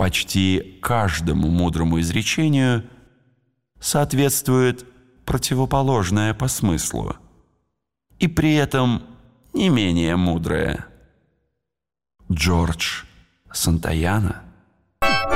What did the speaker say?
почти каждому мудрому изречению соответствует противоположное по смыслу, и при этом не менее мудрое. Джордж Сантаяна.